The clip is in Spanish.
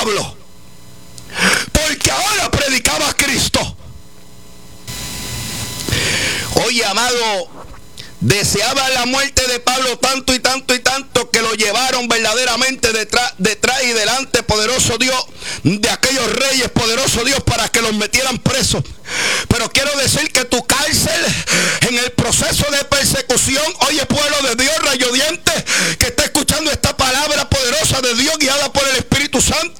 Pablo, porque ahora predicaba a Cristo. Oye, amado, deseaba la muerte de Pablo tanto y tanto y tanto que lo llevaron verdaderamente detrás y delante, poderoso Dios, de aquellos reyes, poderoso Dios, para que los metieran presos. Pero quiero decir que tu cárcel, en el proceso de persecución, oye, pueblo de Dios, rayodiente, que está escuchando esta palabra poderosa de Dios, guiada por el Espíritu Santo,